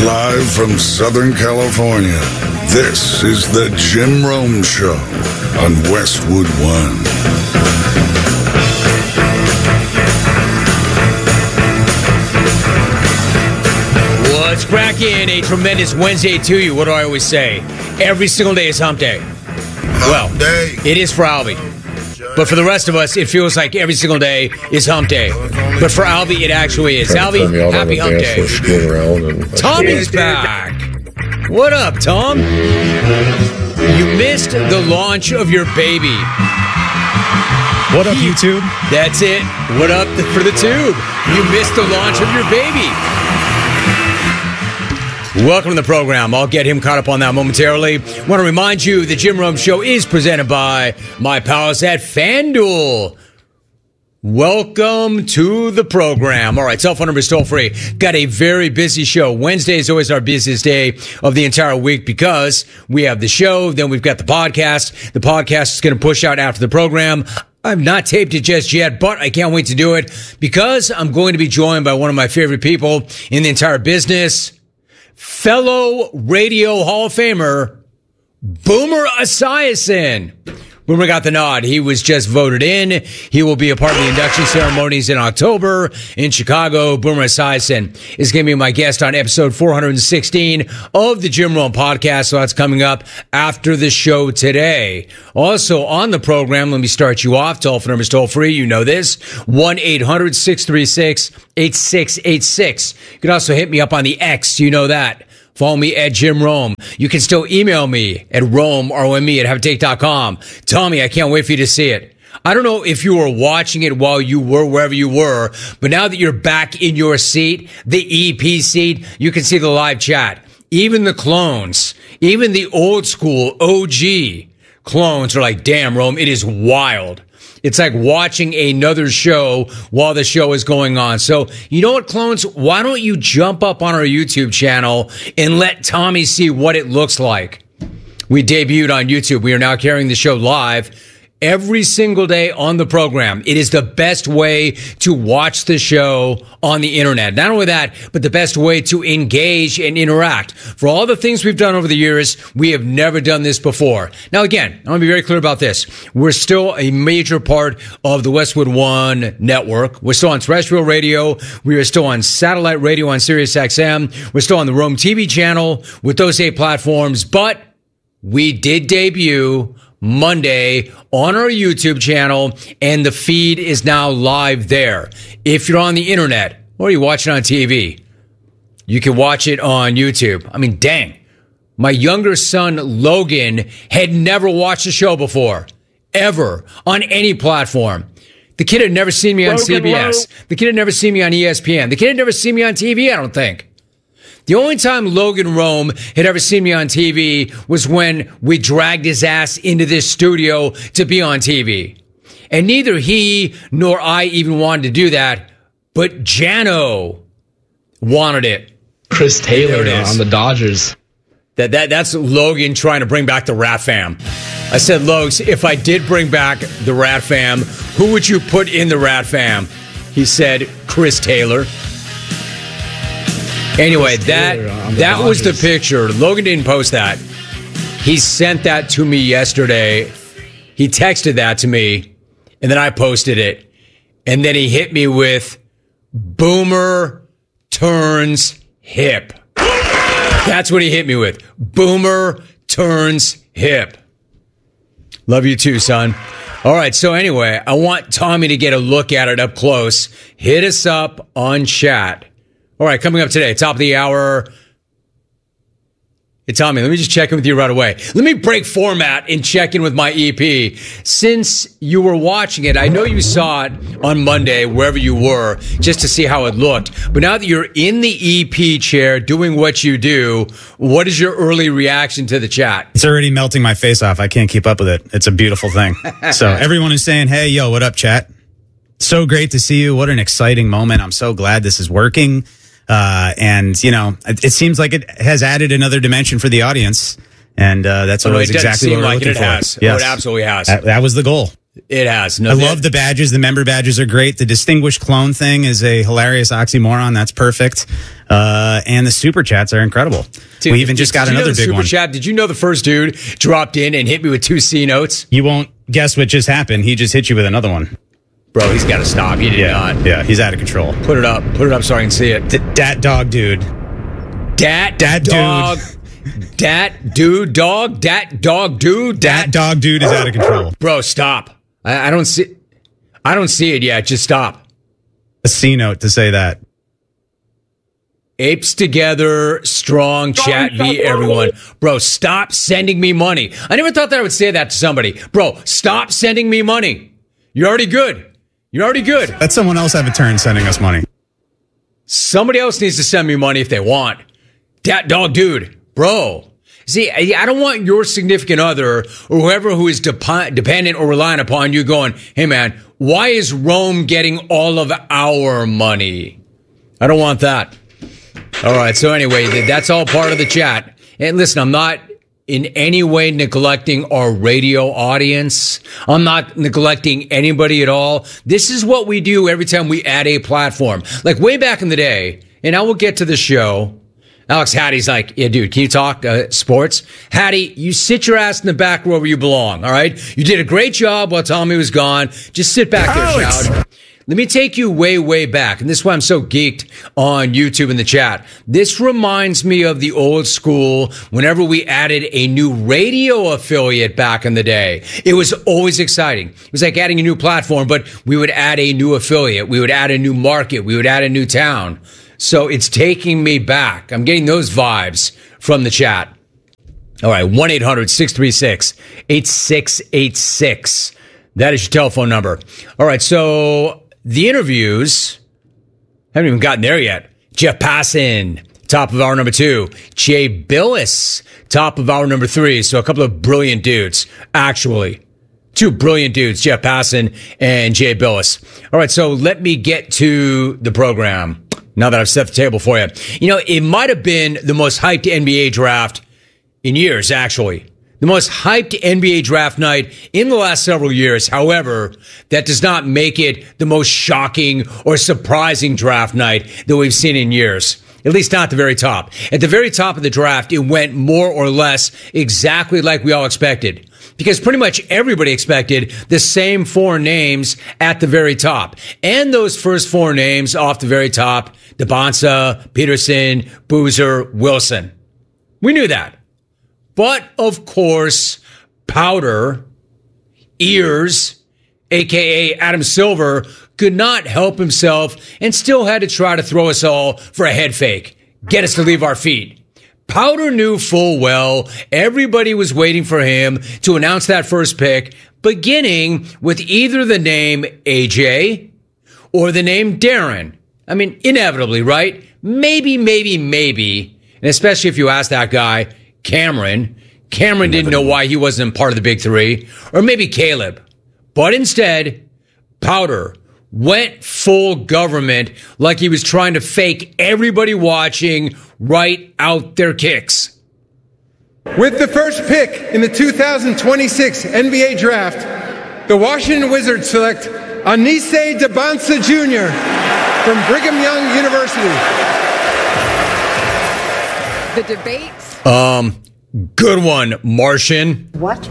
Live from Southern California, this is the Jim Rome Show on Westwood One. What's cracking? A tremendous Wednesday to you. What do I always say? Every single day is hump day. Well, it is for Albie. But for the rest of us, it feels like every single day is hump day. But for Albie, it actually is. Albie, happy hump day. Tommy's back. What up, Tom? You missed the launch of your baby. What up, YouTube? That's it. What up for the tube? You missed the launch of your baby. Welcome to the program. I'll get him caught up on that momentarily. I want to remind you the Jim Rome Show is presented by my pals at FanDuel. Welcome to the program. All right, cell phone number is toll free. Got a very busy show. Wednesday is always our busiest day of the entire week because we have the show, then we've got the podcast. The podcast is going to push out after the program. I've not taped it just yet, but I can't wait to do it because I'm going to be joined by one of my favorite people in the entire business. Fellow Radio Hall of Famer, Boomer Esiason. Boomer got the nod. He was just voted in. He will be a part of the induction ceremonies in October in Chicago. Boomer Esiason is going to be my guest on episode 416 of the Jim Rome podcast. So that's coming up after the show today. Also on the program, let me start you off. Telephone number is toll free. You know this. 1-800-636-8686. You can also hit me up on the X. You know that. Follow me at Jim Rome. You can still email me at Rome, R-O-M-E, at haveatake.com. Tommy, I can't wait for you to see it. I don't know if you were watching it while you were wherever you were, but now that you're back in your seat, the EP seat, you can see the live chat. Even the clones, even the old school OG clones are like, damn, Rome, it is wild. It's like watching another show while the show is going on. So, you know what, clones? Why don't you jump up on our YouTube channel and let Tommy see what it looks like? We debuted on YouTube. We are now carrying the show live every single day on the program. It is the best way to watch the show on the internet. Not only that, but the best way to engage and interact. For all the things we've done over the years, we have never done this before. Now, again, I want to be very clear about this. We're still a major part of the Westwood One network. We're still on terrestrial radio. We are still on satellite radio on Sirius XM. We're still on the Rome TV channel with those 8 platforms, but we did debut Monday on our YouTube channel, and the feed is now live there. If you're on the internet or you watch it on TV, you can watch it on YouTube. I mean, dang. My younger son, Logan, had never watched the show before, ever, on any platform. The kid had never seen me on CBS. The kid had never seen me on ESPN. The kid had never seen me on TV, I don't think. The only time Logan Rome had ever seen me on TV was when we dragged his ass into this studio to be on TV. And neither he nor I even wanted to do that, but Jano wanted it. Chris Taylor on the Dodgers. That's Logan trying to bring back the Rat Fam. I said, Logs, if I did bring back the Rat Fam, who would you put in the Rat Fam? He said, Chris Taylor. Anyway, that was the picture. Logan didn't post that. He sent that to me yesterday. He texted that to me, and then I posted it. And then he hit me with Boomer turns hip. That's what he hit me with. Boomer turns hip. Love you too, son. All right, so anyway, I want Tommy to get a look at it up close. Hit us up on chat. All right, coming up today, top of the hour. Hey, Tommy, let me just check in with you right away. Let me break format and check in with my EP. Since you were watching it, I know you saw it on Monday, wherever you were, just to see how it looked. But now that you're in the EP chair doing what you do, what is your early reaction to the chat? It's already melting my face off. I can't keep up with it. It's a beautiful thing. So everyone is saying, hey, yo, what up, chat? So great to see you. What an exciting moment. I'm so glad this is working. And, you know, it seems like it has added another dimension for the audience. And that's always exactly what we're looking for. It has. Yes. Oh, it absolutely has. That was the goal. It has. I love the badges. The member badges are great. The distinguished clone thing is a hilarious oxymoron. That's perfect. And the super chats are incredible. Dude, we even just got another big one. Chat, did you know the first dude dropped in and hit me with 2 C notes? You won't guess what just happened. He just hit you with another one. Bro, he's got to stop. He did not. Yeah, he's out of control. Put it up so I can see it. Dat dog dude. Dat dog. Dat dude dog. Dat dog dude. Dat dog dude is out of control. Bro, stop. I don't see it yet. Just stop. A C note to say that. Apes together, strong, chat v everyone. Bro, stop sending me money. I never thought that I would say that to somebody. Bro, stop sending me money. You're already good. Let someone else have a turn sending us money. Somebody else needs to send me money if they want. Dat dog dude. Bro. See, I don't want your significant other or whoever who is dependent or relying upon you going, hey, man, why is Rome getting all of our money? I don't want that. All right. So anyway, that's all part of the chat. And listen, I'm not in any way neglecting our radio audience. I'm not neglecting anybody at all. This is what we do every time we add a platform. Like way back in the day, and I will get to the show. Alex Hattie's like, yeah, dude, can you talk sports? Hattie, you sit your ass in the back row where you belong, all right? You did a great job while Tommy was gone. Just sit back there, shout. Let me take you way, way back. And this is why I'm so geeked on YouTube in the chat. This reminds me of the old school whenever we added a new radio affiliate back in the day. It was always exciting. It was like adding a new platform, but we would add a new affiliate. We would add a new market. We would add a new town. So it's taking me back. I'm getting those vibes from the chat. All right, 1-800-636-8686. That is your telephone number. All right, so the interviews haven't even gotten there yet. Jeff Passan, top of hour number 2. Jay Billis, top of hour number 3. So a couple of brilliant dudes, actually. 2 brilliant dudes, Jeff Passan and Jay Billis. All right, so let me get to the program. Now that I've set the table for you. You know, it might have been the most hyped NBA draft in years, actually. The most hyped NBA draft night in the last several years. However, that does not make it the most shocking or surprising draft night that we've seen in years. At least not the very top. At the very top of the draft, it went more or less exactly like we all expected. Because pretty much everybody expected the same 4 names at the very top. And those first 4 names off the very top, DeBonsa, Peterson, Boozer, Wilson. We knew that. But, of course, Powder, Ears, a.k.a. Adam Silver, could not help himself and still had to try to throw us all for a head fake. Get us to leave our feet. Powder knew full well everybody was waiting for him to announce that first pick, beginning with either the name AJ or the name Darren. I mean, inevitably, right? Maybe. And especially if you ask that guy, Cameron didn't know why he wasn't part of the big 3. Or maybe Caleb. But instead, Powder went full government like he was trying to fake everybody watching right out their kicks. With the first pick in the 2026 NBA Draft, the Washington Wizards select Anise DeBonsa Jr. from Brigham Young University. The debates. Good one, Martian. What?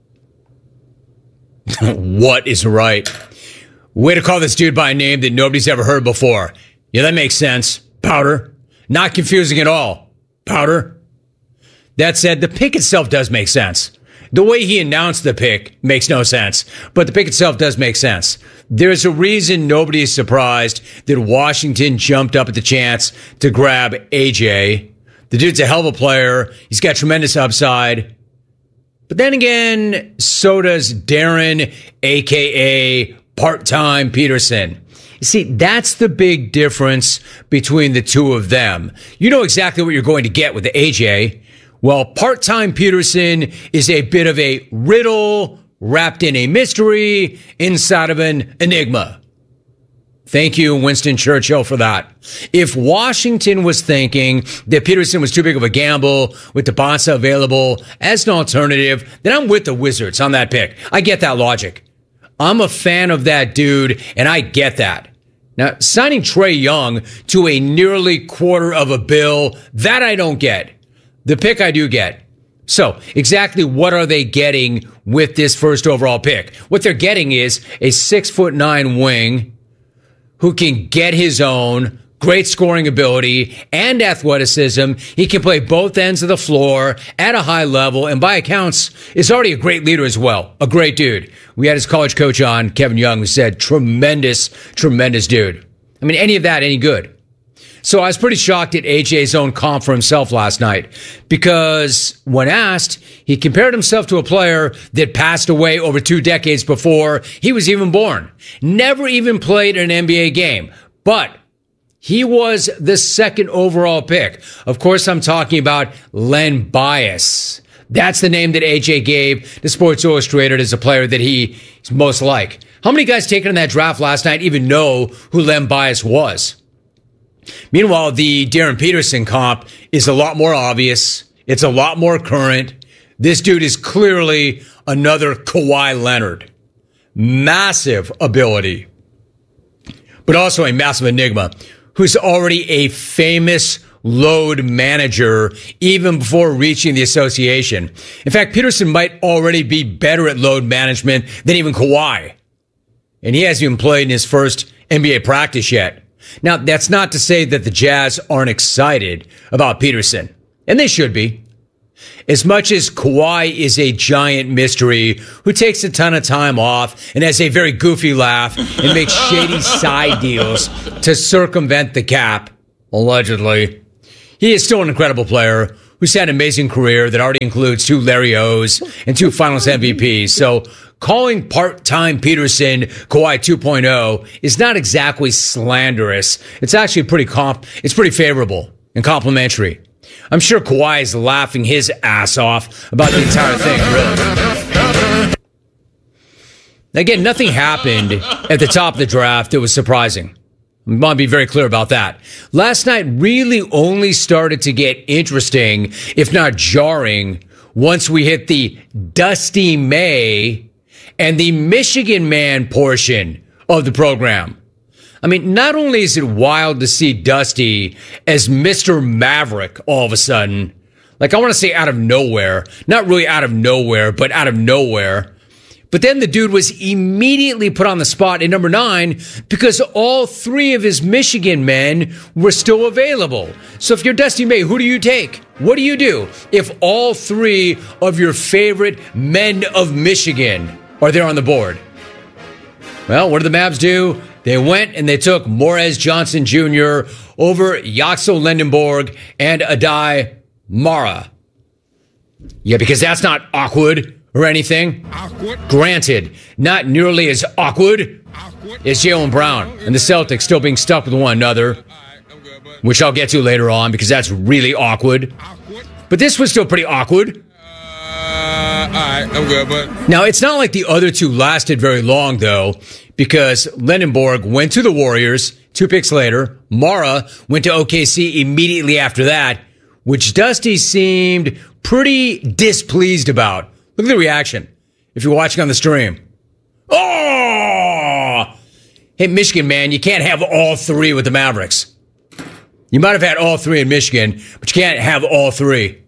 What is right? Way to call this dude by a name that nobody's ever heard before. Yeah, that makes sense. Powder. Not confusing at all. Powder. That said, the pick itself does make sense. The way he announced the pick makes no sense, but the pick itself does make sense. There's a reason nobody is surprised that Washington jumped up at the chance to grab AJ. The dude's a hell of a player. He's got tremendous upside. But then again, so does Darren, a.k.a. part-time Peterson. You see, that's the big difference between the two of them. You know exactly what you're going to get with the AJ. Well, part-time Peterson is a bit of a riddle wrapped in a mystery inside of an enigma. Thank you, Winston Churchill, for that. If Washington was thinking that Peterson was too big of a gamble with DeBonsa available as an alternative, then I'm with the Wizards on that pick. I get that logic. I'm a fan of that dude, and I get that. Now, signing Trae Young to a nearly $250 million, that I don't get. The pick I do get. So, exactly what are they getting with this first overall pick? What they're getting is a 6'9" wing who can get his own, great scoring ability and athleticism. He can play both ends of the floor at a high level, and by accounts, is already a great leader as well. A great dude. We had his college coach on, Kevin Young, who said, tremendous dude. I mean, any of that, any good. So I was pretty shocked at AJ's own comp for himself last night because when asked, he compared himself to a player that passed away over 2 decades before he was even born. Never even played an NBA game, but he was the second overall pick. Of course, I'm talking about Len Bias. That's the name that AJ gave to Sports Illustrated as a player that he's most like. How many guys taken in that draft last night even know who Len Bias was? Meanwhile, the Darren Peterson comp is a lot more obvious. It's a lot more current. This dude is clearly another Kawhi Leonard. Massive ability, but also a massive enigma who's already a famous load manager even before reaching the association. In fact, Peterson might already be better at load management than even Kawhi. And he hasn't even played in his first NBA practice yet. Now, that's not to say that the Jazz aren't excited about Peterson, and they should be. As much as Kawhi is a giant mystery who takes a ton of time off and has a very goofy laugh and makes shady side deals to circumvent the cap, allegedly, he is still an incredible player who's had an amazing career that already includes 2 Larry O's and 2 Finals MVPs. So calling part-time Peterson Kawhi 2.0 is not exactly slanderous. It's actually it's pretty favorable and complimentary. I'm sure Kawhi is laughing his ass off about the entire thing, really. Again, nothing happened at the top of the draft that was surprising. I want to be very clear about that. Last night really only started to get interesting, if not jarring, once we hit the Dusty May and the Michigan Man portion of the program. I mean, not only is it wild to see Dusty as Mr. Maverick all of a sudden, like I want to say out of nowhere, not really out of nowhere, but out of nowhere. But then the dude was immediately put on the spot at number 9 because all 3 of his Michigan men were still available. So if you're Dusty May, who do you take? What do you do if all 3 of your favorite men of Michigan are there on the board? Well, what did the Mavs do? They went and they took Morez Johnson Jr. over Yaxel Lendenborg and Adai Mara. Yeah, because that's not awkward or anything. Awkward. Granted, not nearly as awkward as Jaylen Brown and the Celtics still being stuck with one another, which I'll get to later on because that's really awkward. But this was still pretty awkward. I'm good, but now, it's not like the other 2 lasted very long, though, because Lendenborg went to the Warriors 2 picks later. Mara went to OKC immediately after that, which Dusty seemed pretty displeased about. Look at the reaction if you're watching on the stream. Oh! Hey, Michigan, man, you can't have all 3 with the Mavericks. You might have had all 3 in Michigan, but you can't have all 3.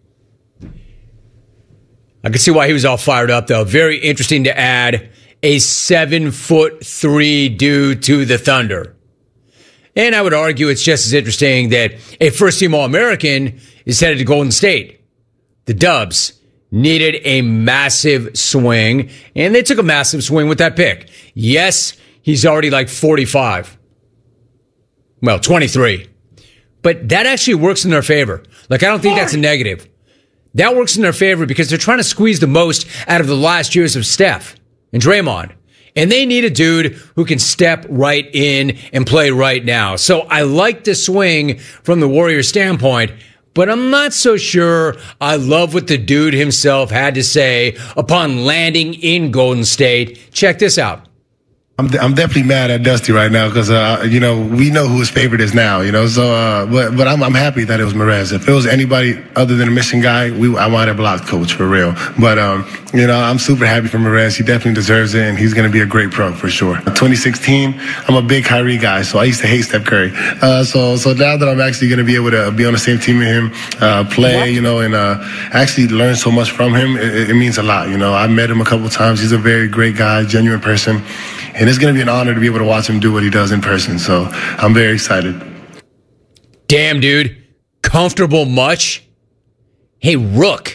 I can see why he was all fired up, though. Very interesting to add a 7'3" dude to the Thunder. And I would argue it's just as interesting that a first-team All-American is headed to Golden State. The Dubs needed a massive swing, and they took a massive swing with that pick. Yes, he's already like 45. Well, 23. But that actually works in their favor. Like, I don't think that's a negative. That works in their favor because they're trying to squeeze the most out of the last years of Steph and Draymond. And they need a dude who can step right in and play right now. So I like the swing from the Warriors standpoint, but I'm not so sure I love what the dude himself had to say upon landing in Golden State. Check this out. I'm definitely mad at Dusty right now because we know who his favorite is now. So but I'm happy that it was Merez. If it was anybody other than a Michigan guy, I might have blocked Coach for real. But I'm super happy for Merez. He definitely deserves it, and he's going to be a great pro for sure. 2016, I'm a big Kyrie guy, so I used to hate Steph Curry. So now that I'm actually going to be able to be on the same team with him, play, and actually learn so much from him, it means a lot. I met him a couple times. He's a very great guy, genuine person. And it's going to be an honor to be able to watch him do what he does in person. So I'm very excited. Damn, dude. Comfortable much? Hey, Rook.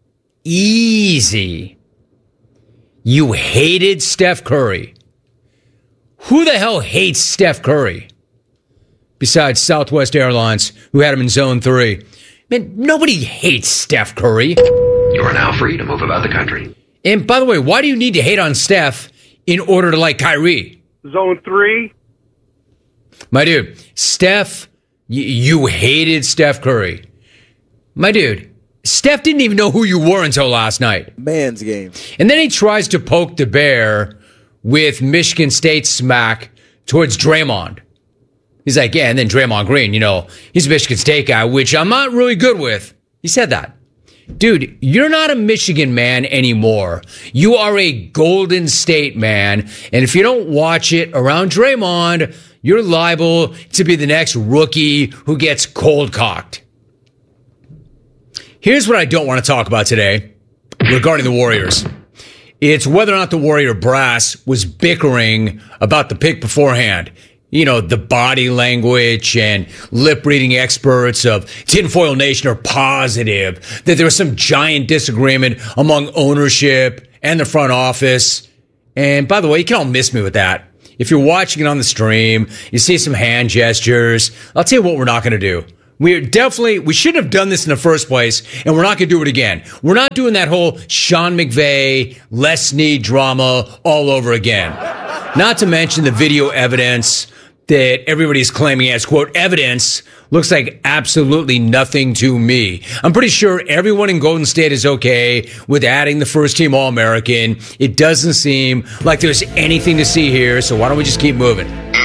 Easy. You hated Steph Curry. Who the hell hates Steph Curry? Besides Southwest Airlines, who had him in Zone 3. Man, nobody hates Steph Curry. You are now free to move about the country. And by the way, why do you need to hate on Steph in order to like Kyrie? Zone 3. My dude, Steph, you hated Steph Curry. My dude, Steph didn't even know who you were until last night. Man's game. And then he tries to poke the bear with Michigan State smack towards Draymond. He's like, yeah, and then Draymond Green, he's a Michigan State guy, which I'm not really good with. He said that. Dude, you're not a Michigan man anymore. You are a Golden State man. And if you don't watch it around Draymond, you're liable to be the next rookie who gets cold cocked. Here's what I don't want to talk about today regarding the Warriors. It's whether or not the Warrior brass was bickering about the pick beforehand. The body language and lip reading experts of Tinfoil Nation are positive that there was some giant disagreement among ownership and the front office. And by the way, you can all miss me with that. If you're watching it on the stream, you see some hand gestures. I'll tell you what we're not going to do. We shouldn't have done this in the first place, and we're not going to do it again. We're not doing that whole Sean McVay, Les Snead drama all over again. Not to mention the video evidence that everybody's claiming as, quote, evidence looks like absolutely nothing to me. I'm pretty sure everyone in Golden State is okay with adding the first team All-American. It doesn't seem like there's anything to see here, so why don't we just keep moving?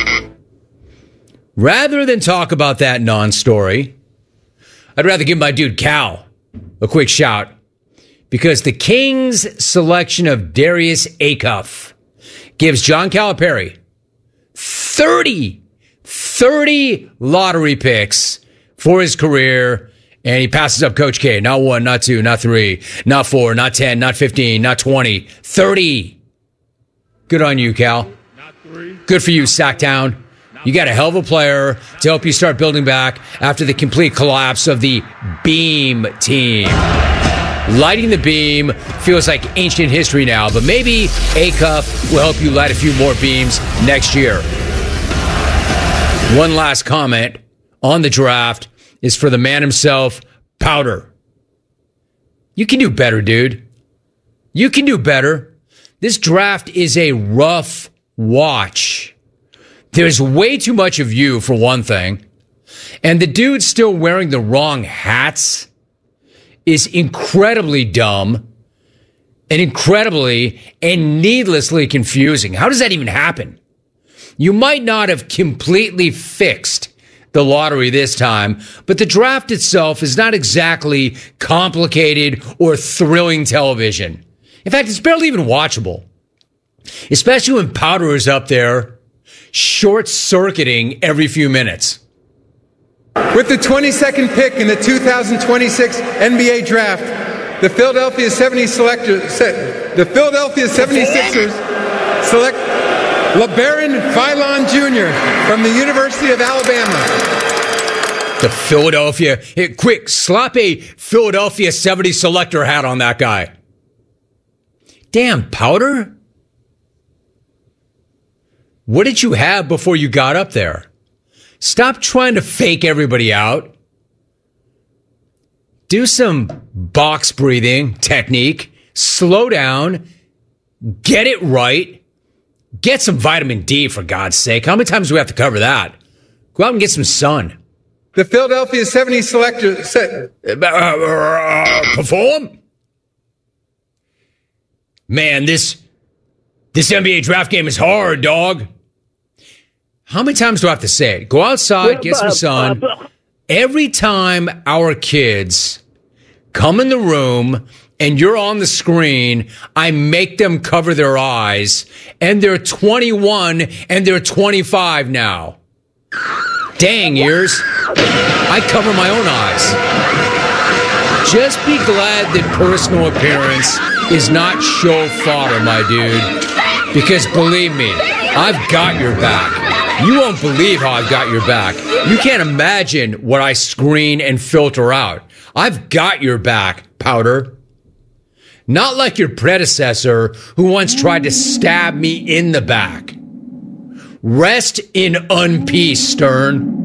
Rather than talk about that non-story, I'd rather give my dude Cal a quick shout because the Kings' selection of Darius Acuff gives John Calipari 30 lottery picks for his career, and he passes up Coach K. Not 1, not 2, not 3, not 4, not 10, not 15, not 20, 30. Good on you, Cal. Not 3. Good for you, Sacktown. You got a hell of a player to help you start building back after the complete collapse of the Beam team. Lighting the beam feels like ancient history now, but maybe Acuff will help you light a few more beams next year. One last comment on the draft is for the man himself, Powder. You can do better, dude. You can do better. This draft is a rough watch. There's way too much of you, for one thing. And the dude still wearing the wrong hats is incredibly dumb and incredibly and needlessly confusing. How does that even happen? You might not have completely fixed the lottery this time, but the draft itself is not exactly complicated or thrilling television. In fact, it's barely even watchable, especially when Powder is up there short-circuiting every few minutes. With the 22nd pick in the 2026 NBA Draft, the Philadelphia 76ers select LeBaron Philon Jr. from the University of Alabama. The Philadelphia, quick, slap a Philadelphia 70 selector hat on that guy. Damn, Powder? What did you have before you got up there? Stop trying to fake everybody out. Do some box breathing technique. Slow down. Get it right. Get some vitamin D, for God's sake. How many times do we have to cover that? Go out and get some sun. The Philadelphia 70 selector perform? Man, this This NBA draft game is hard, dog. How many times do I have to say it? Go outside, get some sun. Every time our kids come in the room and you're on the screen, I make them cover their eyes, and they're 21 and they're 25 now. Dang, ears. I cover my own eyes. Just be glad that personal appearance is not show fodder, my dude. Because believe me, I've got your back. You won't believe how I've got your back. You can't imagine what I screen and filter out. I've got your back, Powder. Not like your predecessor who once tried to stab me in the back. Rest in unpeace, Stern.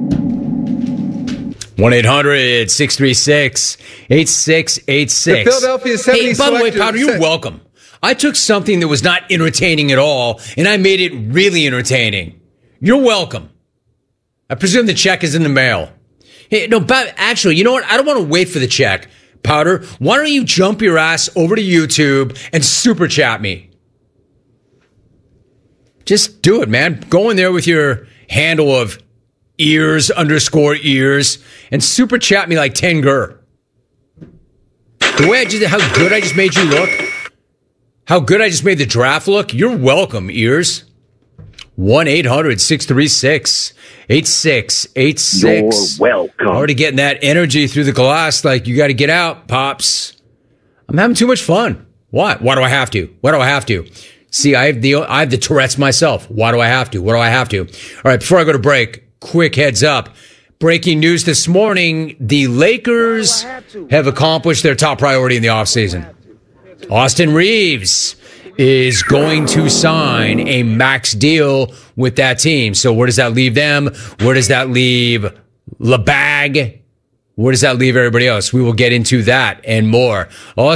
1-800-636-8686. The Philadelphia 70 Hey, by the way, Powder, you're welcome. I took something that was not entertaining at all, and I made it really entertaining. You're welcome. I presume the check is in the mail. Hey, no, but actually, you know what? I don't want to wait for the check, Powder. Why don't you jump your ass over to YouTube and super chat me? Just do it, man. Go in there with your handle of ears_ears and super chat me like 10 gur. The way how good I just made you look. How good I just made the draft look. You're welcome, ears. 1-800-636-8686. You're welcome. Already getting that energy through the glass like you got to get out, Pops. I'm having too much fun. What? Why do I have to? Why do I have to? See, I have the Tourette's myself. Why do I have to? What do I have to? All right, before I go to break, quick heads up. Breaking news this morning, the Lakers have accomplished their top priority in the offseason. Austin Reeves is going to sign a max deal with that team. So where does that leave them? Where does that leave LeBag? Where does that leave everybody else? We will get into that and more.